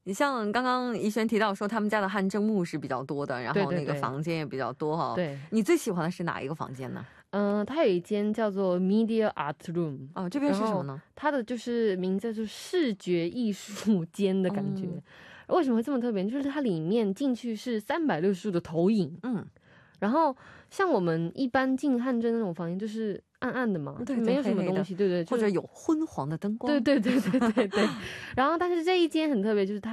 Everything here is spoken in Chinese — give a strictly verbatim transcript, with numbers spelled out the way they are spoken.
你像刚刚怡璇提到说他们家的汗蒸木是比较多的，然后那个对对对房间也比较多哈。 对， 你最喜欢的是哪一个房间呢？ 嗯、它有一间叫做 Media Art Room， 哦，这边是什么呢？ 它的就是名字就是视觉艺术间的感觉。 嗯为什么会这么特别？就是它里面进去是三百六十度的投影， 嗯， 然后像我们一般进汗蒸那种房间就是暗暗的嘛， 对对就没有什么黑黑的东西，对对，就是或者有昏黄的灯光。 对对对对对对。然后但是这一间很特别，就是它